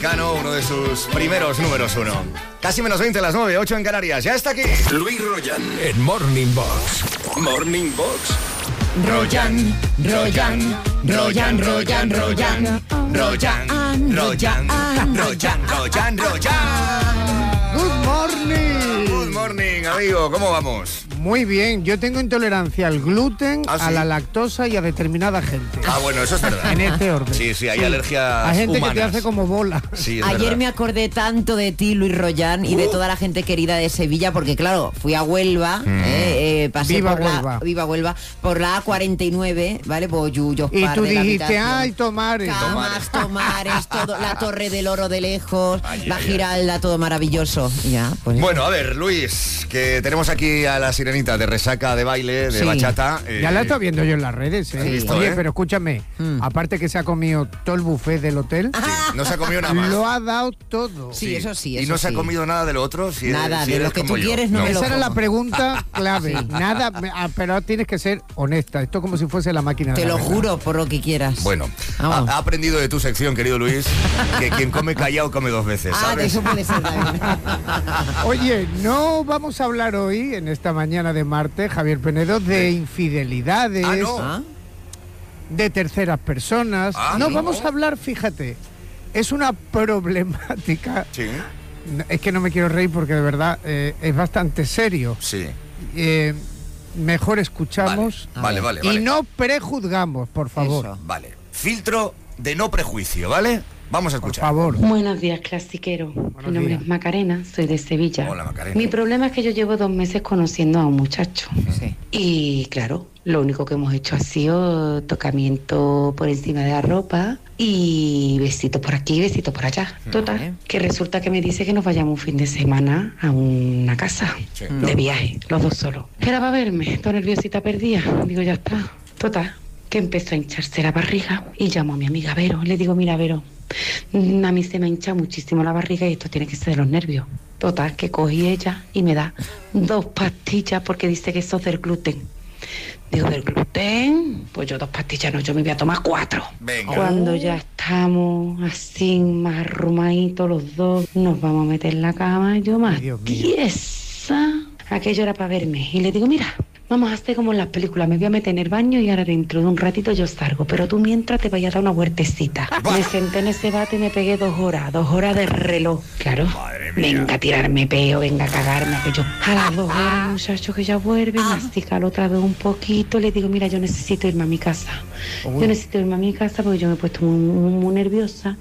Mecano, uno de sus primeros números uno. Casi menos 20 las 9, 8 en Canarias. Ya está aquí Luis Royan en Morning Box. Morning Box. Royan, Royan, Royan, Royan, Royan, Royan, Royan, Royan, Royan, Royan. Good morning. Good morning, amigo. ¿Cómo vamos? Muy bien, yo tengo intolerancia al gluten, ¿Ah, sí? a la lactosa y a determinada gente. Ah, bueno, eso es verdad. En este orden. Sí, sí, hay alergias Hay gente humanas. que te hace como bola. Sí, es Ayer verdad. me acordé tanto de ti, Luis Royan, y de toda la gente querida de Sevilla, porque claro, fui a Huelva, pasé Viva por Huelva. Viva Huelva, por la A49, ¿vale? Pues Yuyos, Y par tú de la dijiste, habitación. ay, Tomares. Camas, Tomares, todo, la Torre del Oro de lejos, Ay, la ay, Giralda, todo maravilloso. Y ya, pues. Bueno, a ver, Luis, que tenemos aquí a la sirenita de resaca de baile, de Sí. bachata. Ya la he estado viendo yo en las redes, ¿eh? Sí, visto, Oye, ¿eh? pero escúchame, aparte que se ha comido todo el buffet del hotel, Sí, no se ha comido nada más. lo ha dado todo. Sí, eso sí, Y eso no se ha sí. comido nada de lo otro. Si Nada, si de eres lo que como tú yo. quieres no me lo Esa era la como. pregunta clave. Sí. Nada, pero tienes que ser honesta. Esto como si fuese la máquina de Te la lo verdad. juro, por lo que quieras. Bueno, Vamos. ha aprendido de tu sección, querido Luis, que quien come callado come dos veces, Ah, de ¿sabes? eso puede ser también. Oye, no vamos a hablar hoy, en esta mañana de martes, Javier Penedo, de infidelidades, Ah, no. ¿Ah? de terceras personas. Ah, no, no. vamos a hablar, fíjate, es una problemática. Sí, Es que no me quiero reír porque de verdad es bastante serio. sí. Mejor escuchamos Vale, vale, y vale. no prejuzgamos, por favor. Eso. Vale. Filtro de no prejuicio, ¿vale? Vamos a Por escuchar. favor. Buenos días, clasiquero. Mi nombre días. es Macarena, soy de Sevilla. Hola, Macarena. Mi problema es que yo llevo 2 meses conociendo a un muchacho. Sí. Y claro, lo único que hemos hecho ha sido tocamiento por encima de la ropa y besitos por aquí, besitos por allá. Total, que resulta que me dice que nos vayamos un fin de semana a una casa Sí. de viaje, los dos solos. Era para verme, toda nerviosita perdida. Digo, ya está. Total, que empezó a hincharse la barriga y llamo a mi amiga Vero. Le digo, mira, Vero, a mí se me hincha muchísimo la barriga y esto tiene que ser de los nervios. Total, que cogí ella y me da 2 pastillas porque dice que eso es del gluten. Digo, ¿del gluten? Pues yo 2 pastillas no, yo me voy a tomar 4. Venga. Cuando ya estamos así más arrumaditos los dos, nos vamos a meter en la cama y yo más Ay, Dios mío. tiesa. Aquello era para verme y le digo, mira, vamos a hacer como en las películas, me voy a meter en el baño y ahora dentro de un ratito yo salgo, pero tú mientras te vayas a dar una huertecita. Me senté en ese bate y me pegué 2 horas de reloj. Claro, Madre mía. venga a tirarme peo, venga a cagarme, que yo a las 2 horas, muchacho, que ya vuelve, mastícalo otra vez un poquito, le digo, mira, yo necesito irme a mi casa. Yo necesito irme a mi casa porque yo me he puesto muy nerviosa.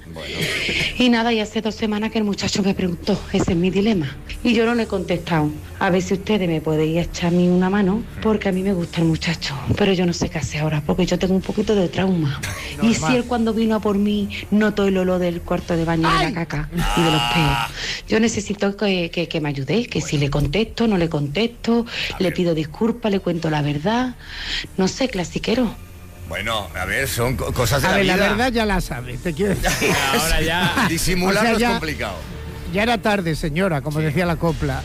Y nada, y hace 2 semanas que el muchacho me preguntó, ese es mi dilema. Y yo no le he contestado. A ver si ustedes me podéis echar a mí una mano, porque a mí me gusta el muchacho. Pero yo no sé qué hacer ahora, porque yo tengo un poquito de trauma. Y si él cuando vino a por mí notó el olor del cuarto de baño de la caca y de los peos. Yo necesito que me ayudéis, que si le contesto, no le contesto, le pido disculpas, le cuento la verdad. No sé, clasiquero. Bueno, a ver, son cosas de A la ver, vida. la verdad ya la sabes, te quiero decir. Ahora ya. Disimularlo O sea, es ya- complicado. Ya era tarde, señora, como decía la copla.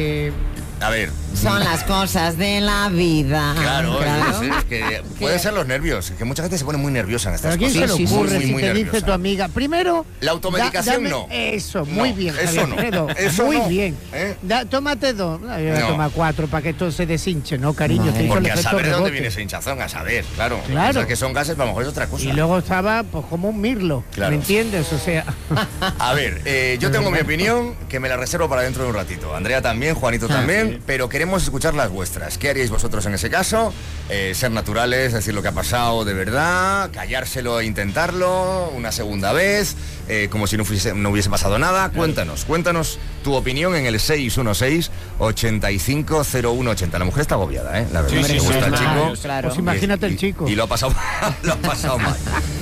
A ver. Son las cosas de la vida. Claro, es que pueden ser los nervios. Es que mucha gente se pone muy nerviosa en estas ¿Pero a quién cosas. se le sí, ocurre Muy, si muy te nerviosa. dice tu amiga? Primero... La automedicación dame- no. Eso, No, muy bien, eso Javier no. Fredo, Eso muy no, bien. ¿eh? Tómate 2. No, yo voy a No. tomar 4 para que esto se deshinche, ¿no, cariño? Vale. Te hizo el Porque a efecto saber de dónde rebote. viene ese hinchazón, a saber, claro. Claro. Pensar que son gases, a lo mejor es otra cosa. Y luego estaba pues como un mirlo, Claro. ¿me entiendes? O sea, A ver, yo tengo mi opinión, que me la reservo para dentro de un ratito. Andrea también, Juanito también, pero queremos escuchar las vuestras. ¿Qué haríais vosotros en ese caso? Ser naturales, decir lo que ha pasado de verdad, callárselo e intentarlo una segunda vez, como si no hubiese pasado nada. Cuéntanos tu opinión en el 616-850180. La mujer está agobiada, ¿eh? La verdad, Sí, sí, le sí, gusta el claro, chico. claro. pues imagínate el Y- chico. Y lo ha pasado, lo ha pasado mal.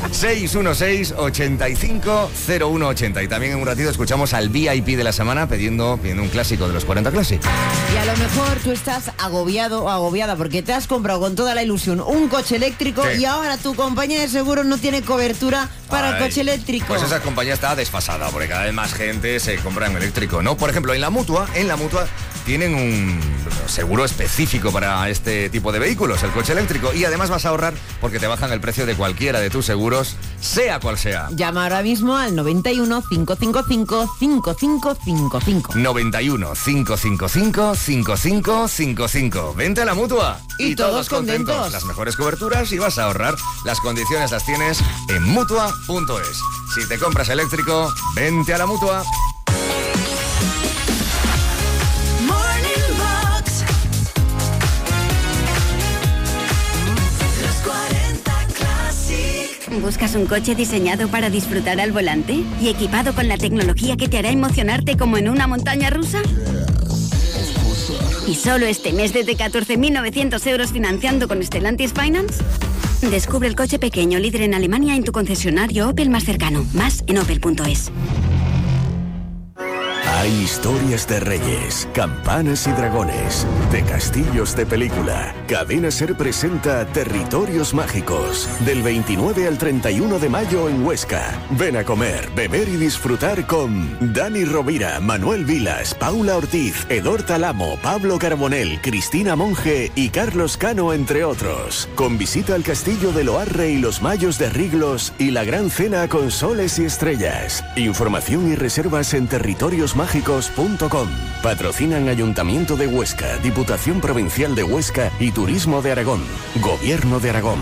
616-850180. Y también en un ratito escuchamos al VIP de la semana pidiendo un clásico de los 40 Classic. Y a lo mejor tú estás agobiado o agobiada porque te has comprado con toda la ilusión un coche eléctrico Sí. y ahora tu compañía de seguros no tiene cobertura para el Ay, coche eléctrico. Pues esa compañía está desfasada porque cada vez más gente se compra un eléctrico, ¿no? Por ejemplo, en la mutua tienen un seguro específico para este tipo de vehículos, el coche eléctrico, y además vas a ahorrar porque te bajan el precio de cualquiera de tus seguros sea cual sea. Llama ahora mismo al 91 555 5555. 91 555 5555. Vente a la Mutua. Y todos contentos. Las mejores coberturas y vas a ahorrar. Las condiciones las tienes en Mutua.es. Si te compras eléctrico, vente a la Mutua. ¿Buscas un coche diseñado para disfrutar al volante y equipado con la tecnología que te hará emocionarte como en una montaña rusa? ¿Y solo este mes desde 14.900 euros financiando con Stellantis Finance? Descubre el coche pequeño líder en Alemania en tu concesionario Opel más cercano. Más en opel.es. Hay historias de reyes, campanas y dragones, de castillos de película. Cadena Ser presenta Territorios Mágicos, del 29 al 31 de mayo en Huesca. Ven a comer, beber y disfrutar con Dani Rovira, Manuel Vilas, Paula Ortiz, Edor Talamo, Pablo Carbonell, Cristina Monge y Carlos Cano, entre otros. Con visita al castillo de Loarre y los Mayos de Riglos y la gran cena con soles y estrellas. Información y reservas en territoriosmágicos.com. Patrocinan Ayuntamiento de Huesca, Diputación Provincial de Huesca y Turismo de Aragón. Gobierno de Aragón.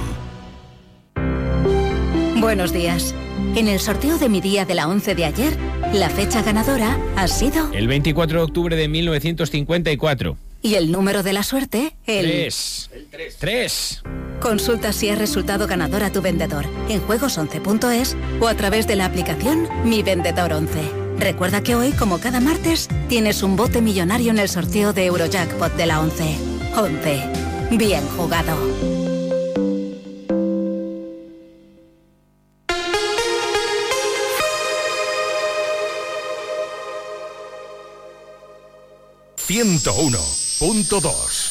Buenos días. En el sorteo de mi día de la 11 de ayer, la fecha ganadora ha sido... el 24 de octubre de 1954. Y el número de la suerte, el... 3. Consulta si has resultado ganador a tu vendedor en juegos11.es o a través de la aplicación Mi Vendedor 11. Recuerda que hoy, como cada martes, tienes un bote millonario en el sorteo de Eurojackpot de la 11. 11. Bien jugado. ...101.2